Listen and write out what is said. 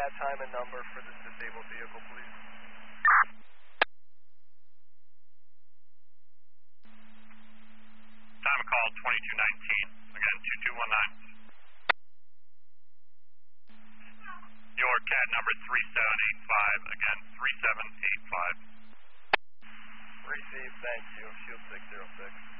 time and number for this disabled vehicle, please? Time of call 2219. Again, 2219. Your CAT number 3785. Again, 3785. Received, thank you. Shield 606.